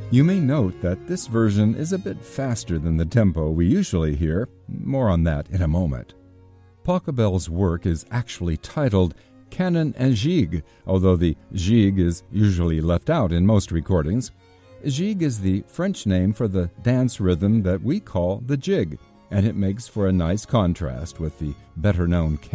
You may note that this version is a bit faster than the tempo we usually hear. More on that in a moment. Pachelbel's work is actually titled Canon and Gigue, although the gigue is usually left out in most recordings. Gigue is the French name for the dance rhythm that we call the jig, and it makes for a nice contrast with the better-known